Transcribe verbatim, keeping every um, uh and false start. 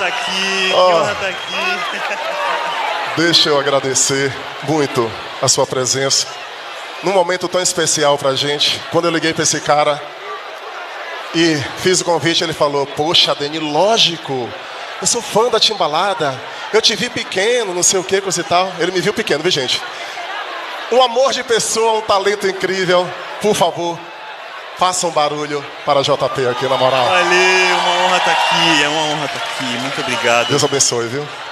estar aqui, oh, que honra estar aqui. Deixa eu agradecer muito a sua presença. Num momento tão especial pra gente. Quando eu liguei pra esse cara e fiz o convite, ele falou: poxa, Deni, lógico, eu sou fã da Timbalada, eu te vi pequeno, não sei o que, coisa e tal. Ele me viu pequeno, viu, gente? Um amor de pessoa, um talento incrível. Por favor, faça um barulho para J P aqui, na moral. Valeu, uma honra estar aqui, é uma honra estar aqui. Muito obrigado. Deus abençoe, viu?